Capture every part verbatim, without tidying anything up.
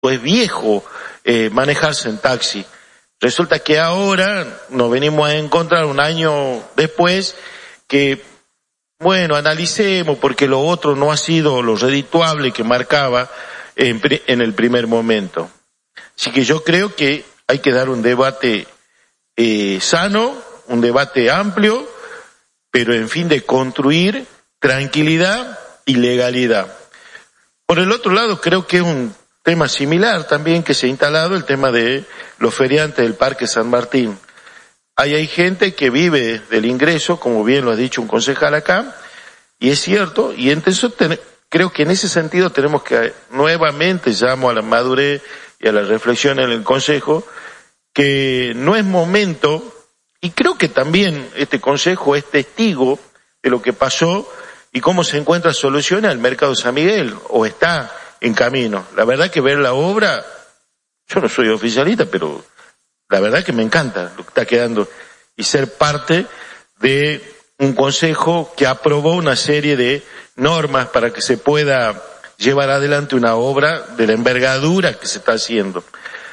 es viejo eh, manejarse en taxi. Resulta que ahora nos venimos a encontrar un año después que, bueno, analicemos porque lo otro no ha sido lo redituable que marcaba en, en el primer momento. Así que yo creo que hay que dar un debate eh, sano, un debate amplio, pero en fin de construir tranquilidad y legalidad. Por el otro lado, creo que es un tema similar también que se ha instalado el tema de los feriantes del Parque San Martín. Ahí hay gente que vive del ingreso, como bien lo ha dicho un concejal acá, y es cierto, y entonces ten, creo que en ese sentido tenemos que nuevamente llamo a la madurez y a la reflexión en el Consejo, que no es momento, y creo que también este Consejo es testigo de lo que pasó y cómo se encuentra soluciones al mercado San Miguel, o está en camino. La verdad que ver la obra, yo no soy oficialista, pero la verdad que me encanta lo que está quedando y ser parte de un consejo que aprobó una serie de normas para que se pueda llevar adelante una obra de la envergadura que se está haciendo.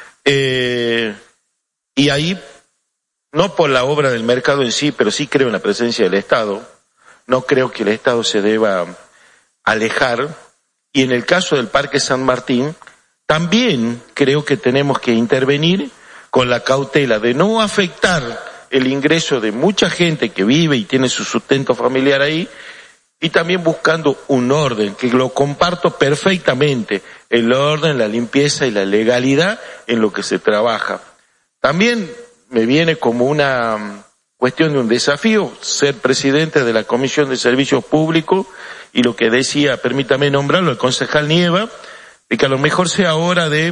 Eh, y ahí, no por la obra del mercado en sí, pero sí creo en la presencia del Estado. No creo que el Estado se deba alejar. Y en el caso del Parque San Martín, también creo que tenemos que intervenir con la cautela de no afectar el ingreso de mucha gente que vive y tiene su sustento familiar ahí, y también buscando un orden, que lo comparto perfectamente, el orden, la limpieza y la legalidad en lo que se trabaja. También me viene como una cuestión de un desafío ser presidente de la Comisión de Servicios Públicos, y lo que decía, permítame nombrarlo, el concejal Nieva, de que a lo mejor sea hora de,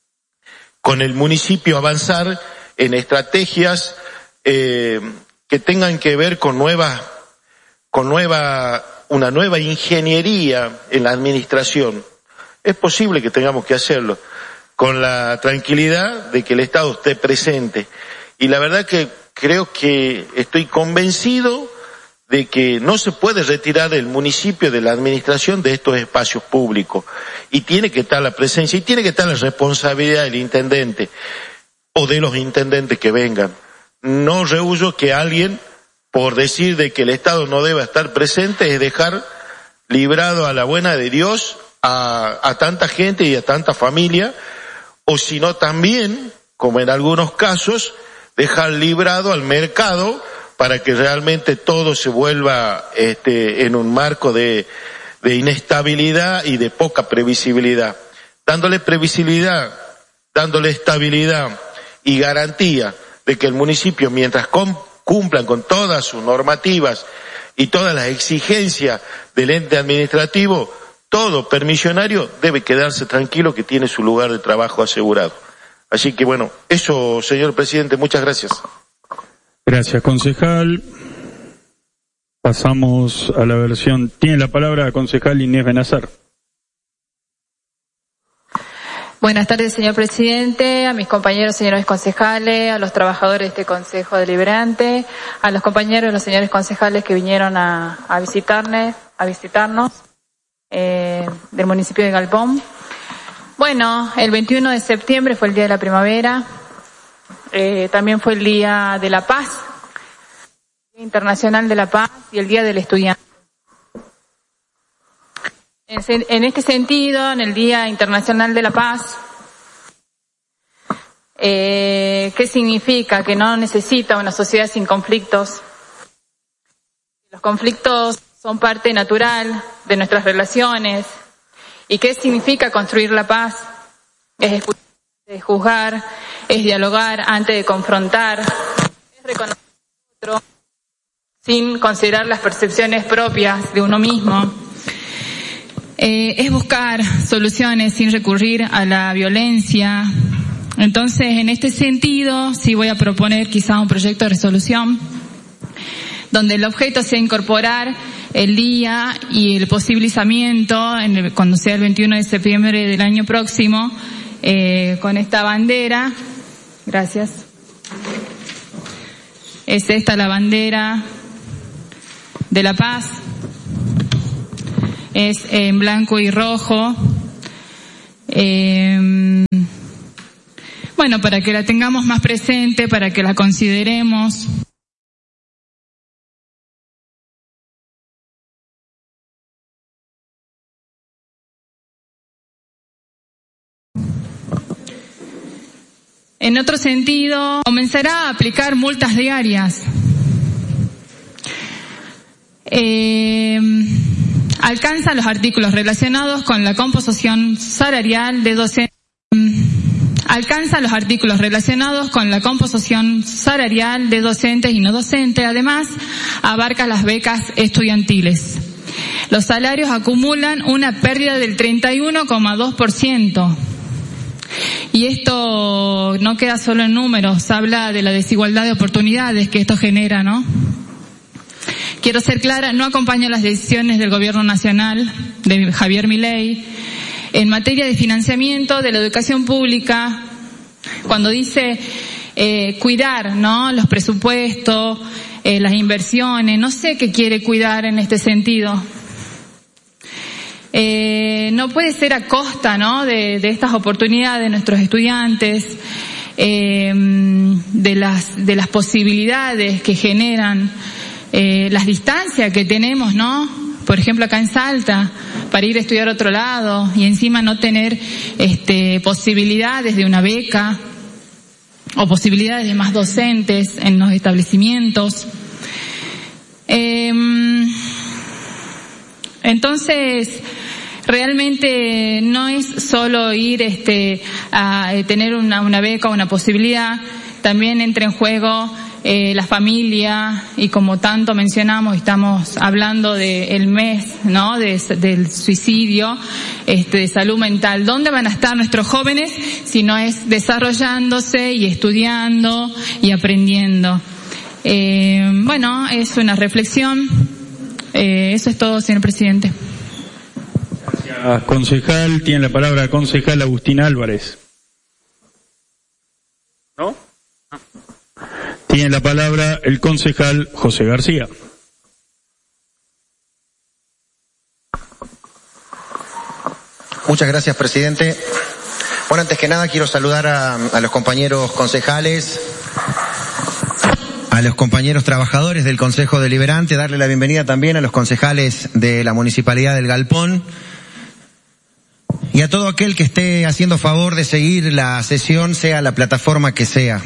con el municipio, avanzar en estrategias eh, que tengan que ver con nueva, con nueva, una nueva ingeniería en la administración. Es posible que tengamos que hacerlo, con la tranquilidad de que el Estado esté presente. Y la verdad que creo que estoy convencido de que no se puede retirar el municipio de la administración de estos espacios públicos, y tiene que estar la presencia y tiene que estar la responsabilidad del intendente o de los intendentes que vengan. No rehuyo que alguien, por decir de que el Estado no deba estar presente, es dejar librado a la buena de Dios a, a tanta gente y a tanta familia, o si no también, como en algunos casos, dejar librado al mercado para que realmente todo se vuelva este en un marco de, de inestabilidad y de poca previsibilidad. Dándole previsibilidad, dándole estabilidad y garantía de que el municipio, mientras cumplan con todas sus normativas y todas las exigencias del ente administrativo, todo permisionario debe quedarse tranquilo que tiene su lugar de trabajo asegurado. Así que bueno, eso, señor presidente, muchas gracias. Gracias, concejal. Pasamos a la versión. Tiene la palabra la concejal Inés Benazar. Buenas tardes, señor presidente, a mis compañeros señores concejales, a los trabajadores de este Consejo Deliberante, a los compañeros de los señores concejales que vinieron a, a visitarnos, a visitarnos eh, del municipio de Galpón. Bueno, el veintiuno de septiembre fue el Día de la Primavera. Eh, también fue el Día de la Paz, el Día Internacional de la Paz y el Día del Estudiante. En, en este sentido, en el Día Internacional de la Paz, eh, ¿qué significa? Que no necesita una sociedad sin conflictos. Los conflictos son parte natural de nuestras relaciones. ¿Y qué significa construir la paz? Es escuchar, es juzgar, es dialogar antes de confrontar, es reconocer al otro sin considerar las percepciones propias de uno mismo, eh, es buscar soluciones sin recurrir a la violencia. Entonces, en este sentido, sí voy a proponer quizá un proyecto de resolución donde el objeto sea incorporar el día y el posibilizamiento en el, cuando sea el veintiuno de septiembre del año próximo, Eh, con esta bandera. Gracias. Es esta la bandera de la paz. Es en blanco y rojo. Eh, bueno, para que la tengamos más presente, para que la consideremos. En otro sentido, comenzará a aplicar multas diarias. Eh, alcanza los artículos relacionados con la composición salarial de docentes. Alcanza los artículos relacionados con la composición salarial de docentes y no docentes. Además, abarca las becas estudiantiles. Los salarios acumulan una pérdida del treinta y uno coma dos por ciento. Y esto no queda solo en números, habla de la desigualdad de oportunidades que esto genera, ¿no? Quiero ser clara, no acompaño las decisiones del gobierno nacional, de Javier Milei, en materia de financiamiento de la educación pública, cuando dice eh, cuidar, ¿no?, los presupuestos, eh, las inversiones, no sé qué quiere cuidar en este sentido. Eh, no puede ser a costa, ¿no?, de, de estas oportunidades de nuestros estudiantes, eh, de las de las posibilidades que generan, eh, las distancias que tenemos, ¿no? Por ejemplo, acá en Salta, para ir a estudiar a otro lado y encima no tener este posibilidades de una beca o posibilidades de más docentes en los establecimientos. Eh, entonces, realmente no es solo ir este a tener una, una beca o una posibilidad, también entra en juego eh, la familia, y como tanto mencionamos, estamos hablando del mes, ¿no?, de, del suicidio, este, de salud mental. ¿Dónde van a estar nuestros jóvenes si no es desarrollándose y estudiando y aprendiendo? Eh, bueno, es una reflexión. Eh, eso es todo, señor presidente. Gracias, concejal. Tiene la palabra concejal Agustín Álvarez. ¿No? Tiene la palabra el concejal José García. Muchas gracias, presidente. Bueno, antes que nada quiero saludar a, a los compañeros concejales, a los compañeros trabajadores del Consejo Deliberante, darle la bienvenida también a los concejales de la Municipalidad del Galpón y a todo aquel que esté haciendo favor de seguir la sesión, sea la plataforma que sea.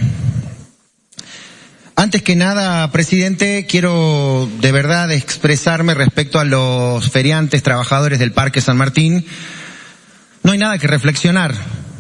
Antes que nada, presidente, quiero de verdad expresarme respecto a los feriantes trabajadores del Parque San Martín. No hay nada que reflexionar.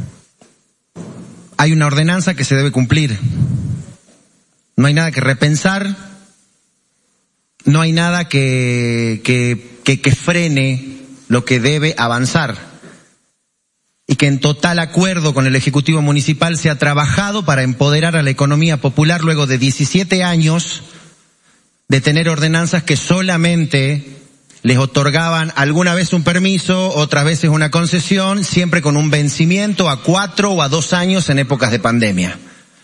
Hay una ordenanza que se debe cumplir. No hay nada que repensar. No hay nada que, que, que, que frene lo que debe avanzar. Y que en total acuerdo con el Ejecutivo Municipal se ha trabajado para empoderar a la economía popular luego de diecisiete años de tener ordenanzas que solamente les otorgaban alguna vez un permiso, otras veces una concesión, siempre con un vencimiento a cuatro o a dos años en épocas de pandemia.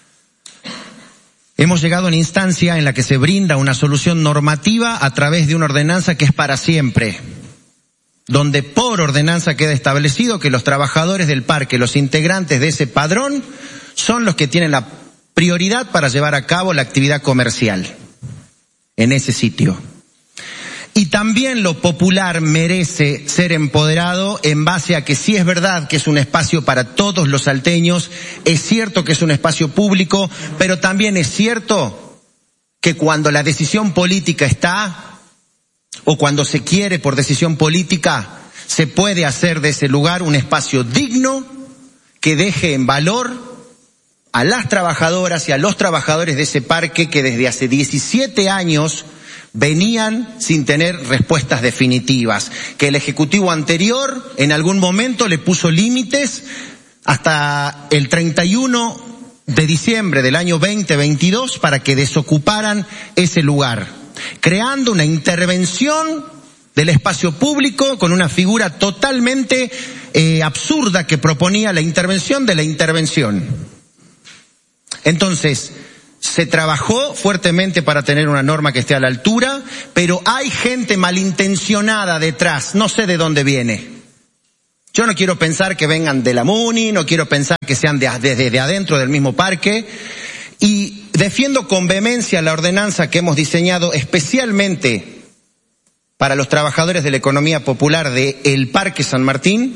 Hemos llegado a una instancia en la que se brinda una solución normativa a través de una ordenanza que es para siempre, donde por ordenanza queda establecido que los trabajadores del parque, los integrantes de ese padrón, son los que tienen la prioridad para llevar a cabo la actividad comercial en ese sitio. Y también lo popular merece ser empoderado en base a que sí es verdad que es un espacio para todos los salteños, es cierto que es un espacio público, pero también es cierto que cuando la decisión política está, o cuando se quiere por decisión política, se puede hacer de ese lugar un espacio digno que deje en valor a las trabajadoras y a los trabajadores de ese parque que desde hace diecisiete años venían sin tener respuestas definitivas, que el Ejecutivo anterior en algún momento le puso límites hasta el treinta y uno de diciembre del año veinte veintidós para que desocuparan ese lugar, creando una intervención del espacio público con una figura totalmente eh, absurda que proponía la intervención de la intervención. Entonces, se trabajó fuertemente para tener una norma que esté a la altura, pero hay gente malintencionada detrás, no sé de dónde viene, Yo no quiero pensar que vengan de la MUNI, no quiero pensar que sean de, desde de adentro del mismo parque, y defiendo con vehemencia la ordenanza que hemos diseñado especialmente para los trabajadores de la economía popular de el Parque San Martín,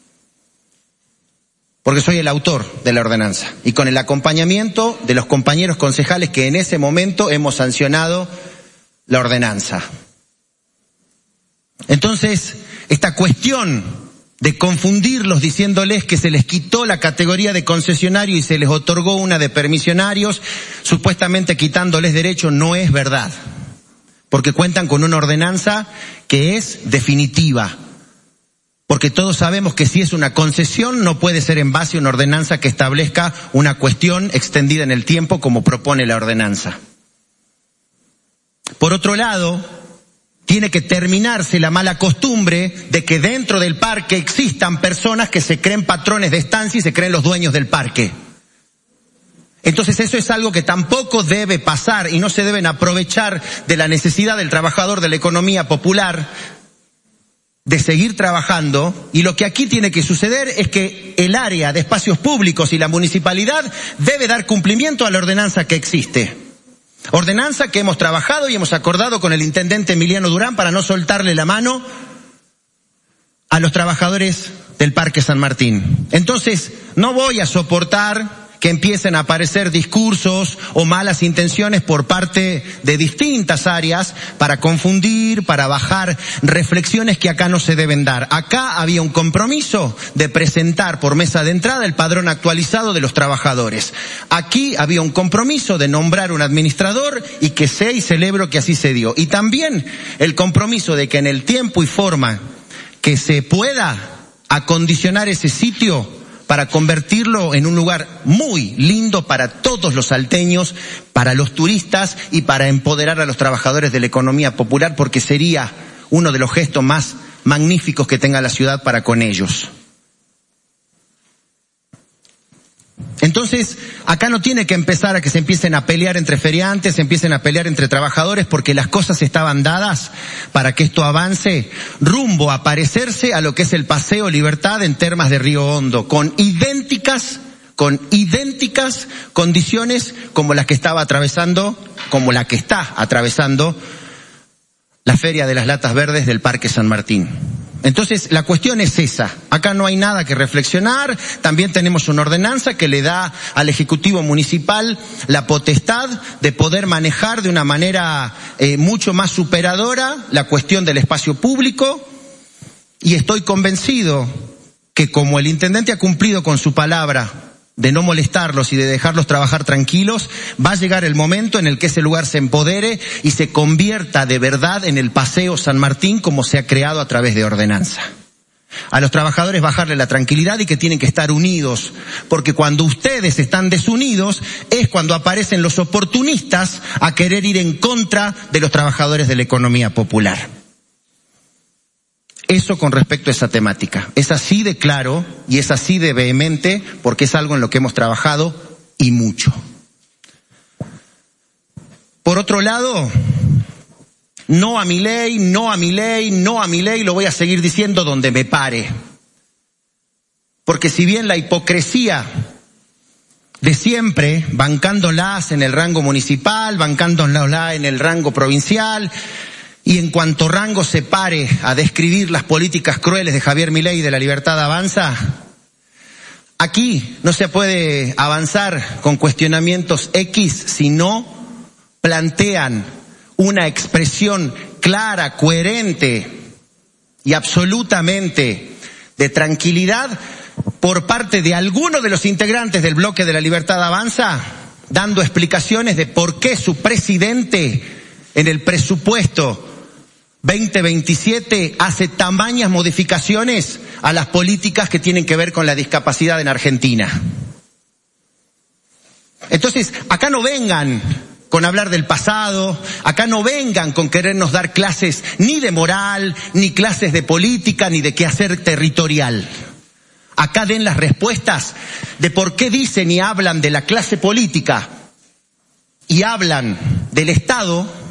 porque soy el autor de la ordenanza y con el acompañamiento de los compañeros concejales que en ese momento hemos sancionado la ordenanza. Entonces, esta cuestión de confundirlos diciéndoles que se les quitó la categoría de concesionario y se les otorgó una de permisionarios, supuestamente quitándoles derecho, no es verdad. Porque cuentan con una ordenanza que es definitiva. Porque todos sabemos que si es una concesión no puede ser en base a una ordenanza que establezca una cuestión extendida en el tiempo como propone la ordenanza. Por otro lado, tiene que terminarse la mala costumbre de que dentro del parque existan personas que se creen patrones de estancia y se creen los dueños del parque. Entonces eso es algo que tampoco debe pasar y no se deben aprovechar de la necesidad del trabajador de la economía popular de seguir trabajando, y lo que aquí tiene que suceder es que el área de espacios públicos y la municipalidad debe dar cumplimiento a la ordenanza que existe. Ordenanza que hemos trabajado y hemos acordado con el intendente Emiliano Durán para no soltarle la mano a los trabajadores del Parque San Martín. Entonces, no voy a soportar que empiecen a aparecer discursos o malas intenciones por parte de distintas áreas para confundir, para bajar reflexiones que acá no se deben dar. Acá había un compromiso de presentar por mesa de entrada el padrón actualizado de los trabajadores. Aquí había un compromiso de nombrar un administrador y que sé y celebro que así se dio. Y también el compromiso de que en el tiempo y forma que se pueda acondicionar ese sitio para convertirlo en un lugar muy lindo para todos los salteños, para los turistas y para empoderar a los trabajadores de la economía popular, porque sería uno de los gestos más magníficos que tenga la ciudad para con ellos. Entonces, acá no tiene que empezar a que se empiecen a pelear entre feriantes, se empiecen a pelear entre trabajadores, porque las cosas estaban dadas para que esto avance rumbo a parecerse a lo que es el Paseo Libertad en Termas de Río Hondo, con idénticas, con idénticas condiciones como las que estaba atravesando, como la que está atravesando la Feria de las Latas Verdes del Parque San Martín. Entonces, la cuestión es esa. Acá no hay nada que reflexionar. También tenemos una ordenanza que le da al Ejecutivo Municipal la potestad de poder manejar de una manera eh, mucho más superadora la cuestión del espacio público. Y estoy convencido que como el intendente ha cumplido con su palabra de no molestarlos y de dejarlos trabajar tranquilos, va a llegar el momento en el que ese lugar se empodere y se convierta de verdad en el Paseo San Martín como se ha creado a través de ordenanza. A los trabajadores bajarle la tranquilidad y que tienen que estar unidos, porque cuando ustedes están desunidos es cuando aparecen los oportunistas a querer ir en contra de los trabajadores de la economía popular. Eso con respecto a esa temática. Es así de claro y es así de vehemente porque es algo en lo que hemos trabajado y mucho. Por otro lado, no a mi ley, no a mi ley, no a mi ley, lo voy a seguir diciendo donde me pare. Porque si bien la hipocresía de siempre, bancándolas en el rango municipal, bancándolas en el rango provincial, y en cuanto rango se pare a describir las políticas crueles de Javier Milei y de La Libertad Avanza, aquí no se puede avanzar con cuestionamientos X si no plantean una expresión clara, coherente y absolutamente de tranquilidad por parte de alguno de los integrantes del bloque de La Libertad Avanza, dando explicaciones de por qué su presidente en el presupuesto veinte veintisiete hace tamañas modificaciones a las políticas que tienen que ver con la discapacidad en Argentina. Entonces, acá no vengan con hablar del pasado, acá no vengan con querernos dar clases ni de moral, ni clases de política, ni de qué hacer territorial. Acá den las respuestas de por qué dicen y hablan de la clase política y hablan del Estado,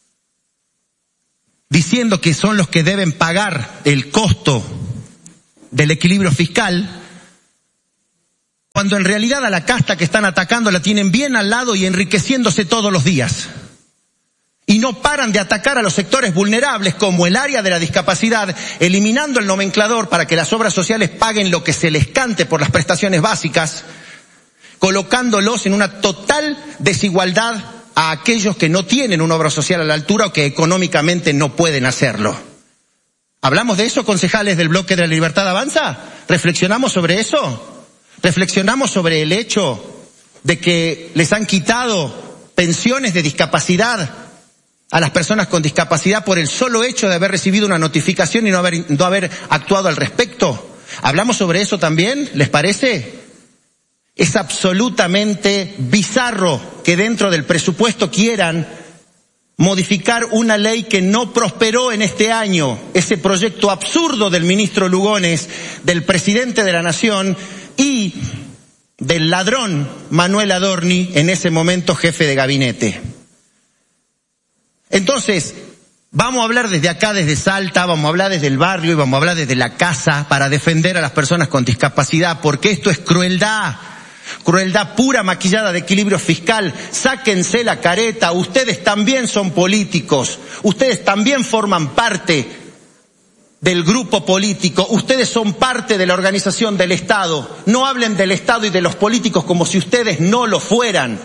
diciendo que son los que deben pagar el costo del equilibrio fiscal, cuando en realidad a la casta que están atacando la tienen bien al lado y enriqueciéndose todos los días. Y no paran de atacar a los sectores vulnerables como el área de la discapacidad, eliminando el nomenclador para que las obras sociales paguen lo que se les cante por las prestaciones básicas, colocándolos en una total desigualdad a aquellos que no tienen una obra social a la altura o que económicamente no pueden hacerlo. ¿Hablamos de eso, concejales del Bloque de la Libertad Avanza? ¿Reflexionamos sobre eso? ¿Reflexionamos sobre el hecho de que les han quitado pensiones de discapacidad a las personas con discapacidad por el solo hecho de haber recibido una notificación y no haber, no haber actuado al respecto? ¿Hablamos sobre eso también? ¿Les parece? Es absolutamente bizarro que dentro del presupuesto quieran modificar una ley que no prosperó en este año. Ese proyecto absurdo del ministro Lugones, del presidente de la Nación y del ladrón Manuel Adorni, en ese momento jefe de gabinete. Entonces, vamos a hablar desde acá, desde Salta, vamos a hablar desde el barrio y vamos a hablar desde la casa para defender a las personas con discapacidad, porque esto es crueldad. Crueldad pura maquillada de equilibrio fiscal. Sáquense la careta, ustedes también son políticos, ustedes también forman parte del grupo político, ustedes son parte de la organización del Estado. No hablen del Estado y de los políticos como si ustedes no lo fueran.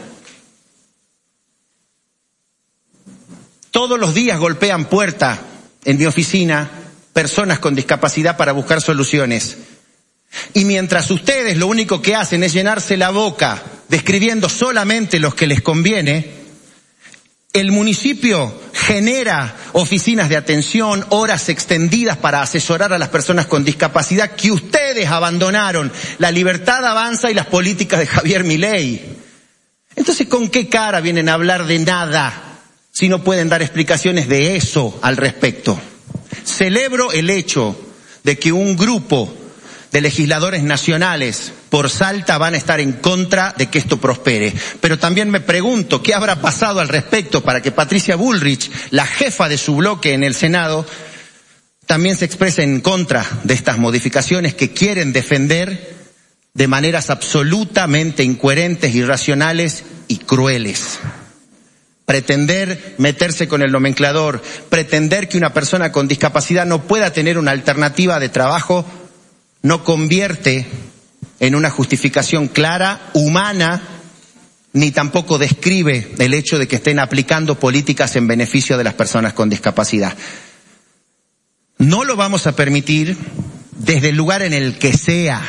Todos los días golpean puerta en mi oficina personas con discapacidad para buscar soluciones. Y mientras ustedes lo único que hacen es llenarse la boca describiendo solamente los que les conviene, el municipio genera oficinas de atención, horas extendidas para asesorar a las personas con discapacidad que ustedes abandonaron, la Libertad Avanza y las políticas de Javier Milei. Entonces, ¿con qué cara vienen a hablar de nada si no pueden dar explicaciones de eso al respecto? Celebro el hecho de que un grupo de legisladores nacionales por Salta van a estar en contra de que esto prospere. Pero también me pregunto qué habrá pasado al respecto para que Patricia Bullrich, la jefa de su bloque en el Senado, también se exprese en contra de estas modificaciones que quieren defender de maneras absolutamente incoherentes, irracionales y crueles. Pretender meterse con el nomenclador, pretender que una persona con discapacidad no pueda tener una alternativa de trabajo, no convierte en una justificación clara, humana, ni tampoco describe el hecho de que estén aplicando políticas en beneficio de las personas con discapacidad. No lo vamos a permitir desde el lugar en el que sea.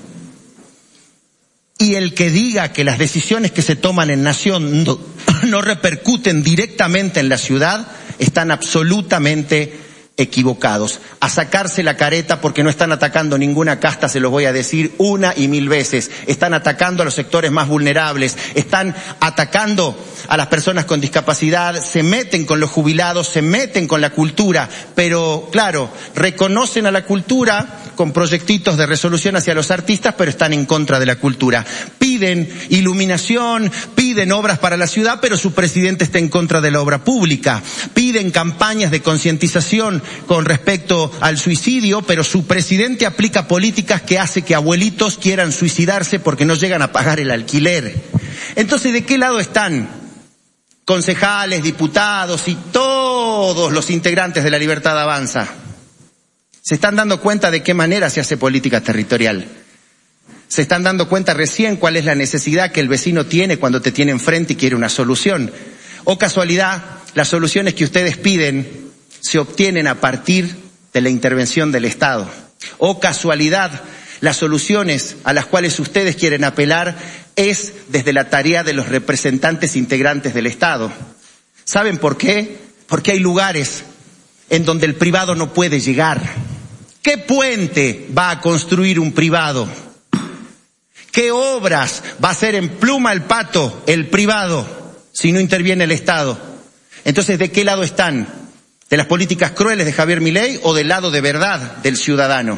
Y el que diga que las decisiones que se toman en Nación no, no repercuten directamente en la ciudad, están absolutamente equivocados. A sacarse la careta, porque no están atacando ninguna casta, se los voy a decir una y mil veces. Están atacando a los sectores más vulnerables, están atacando a las personas con discapacidad, se meten con los jubilados, se meten con la cultura, pero claro, reconocen a la cultura con proyectitos de resolución hacia los artistas, pero están en contra de la cultura. Piden iluminación, piden obras para la ciudad, pero su presidente está en contra de la obra pública. Piden campañas de concientización con respecto al suicidio, pero su presidente aplica políticas que hace que abuelitos quieran suicidarse porque no llegan a pagar el alquiler. Entonces, ¿de qué lado están concejales, diputados y todos los integrantes de la Libertad Avanza? ¿Se están dando cuenta de qué manera se hace política territorial? ¿Se están dando cuenta recién cuál es la necesidad que el vecino tiene cuando te tiene enfrente y quiere una solución? O casualidad, las soluciones que ustedes piden se obtienen a partir de la intervención del Estado. O casualidad, las soluciones a las cuales ustedes quieren apelar es desde la tarea de los representantes integrantes del Estado. ¿Saben por qué? Porque hay lugares en donde el privado no puede llegar. ¿Qué puente va a construir un privado? ¿Qué obras va a hacer en pluma al pato el privado si no interviene el Estado? Entonces, ¿de qué lado están? ¿De las políticas crueles de Javier Milei o del lado de verdad del ciudadano?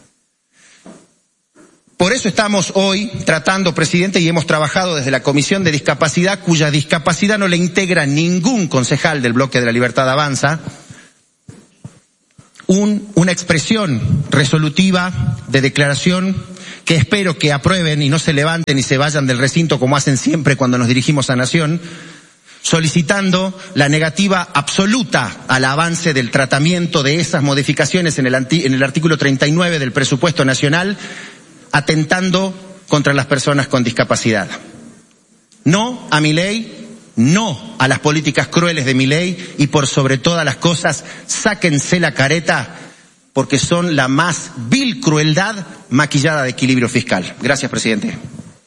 Por eso estamos hoy tratando, presidente, y hemos trabajado desde la Comisión de Discapacidad, cuya discapacidad no le integra ningún concejal del Bloque de la Libertad Avanza, un, una expresión resolutiva de declaración que espero que aprueben y no se levanten y se vayan del recinto como hacen siempre cuando nos dirigimos a Nación, solicitando la negativa absoluta al avance del tratamiento de esas modificaciones en el, anti, en el artículo treinta y nueve del presupuesto nacional, atentando contra las personas con discapacidad. No a Milei, no a las políticas crueles de Milei y por sobre todas las cosas, sáquense la careta porque son la más vil crueldad maquillada de equilibrio fiscal. Gracias, presidente.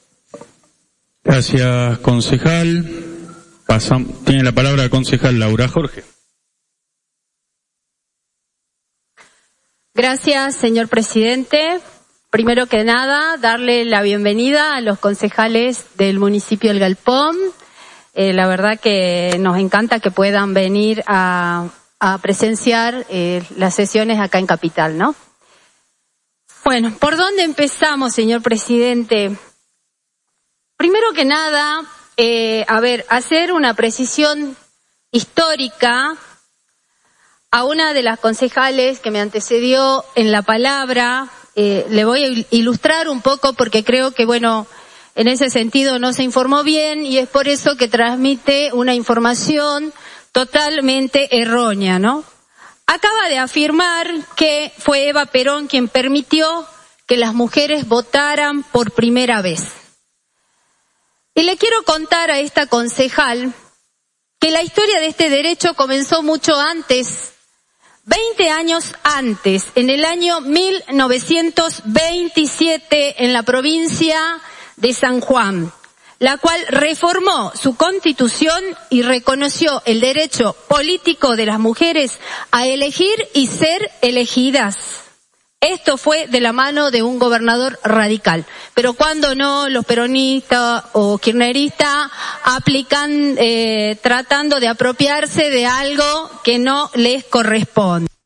Gracias, concejal. Pasam, tiene la palabra la concejal Laura Jorge. Gracias, señor presidente. Primero que nada, darle la bienvenida a los concejales del municipio del Galpón. Eh, la verdad que nos encanta que puedan venir a, a presenciar eh, las sesiones acá en Capital, ¿no? Bueno, ¿por dónde empezamos, señor presidente? Primero que nada, eh, a ver, hacer una precisión histórica a una de las concejales que me antecedió en la palabra. Eh, le voy a ilustrar un poco porque creo que, bueno, en ese sentido no se informó bien y es por eso que transmite una información totalmente errónea, ¿no? Acaba de afirmar que fue Eva Perón quien permitió que las mujeres votaran por primera vez. Y le quiero contar a esta concejal que la historia de este derecho comenzó mucho antes, veinte años antes, en el año mil novecientos veintisiete, en la provincia de San Juan, la cual reformó su constitución y reconoció el derecho político de las mujeres a elegir y ser elegidas. Esto fue de la mano de un gobernador radical. Pero cuando no, los peronistas o kirchneristas aplican, eh, tratando de apropiarse de algo que no les corresponde.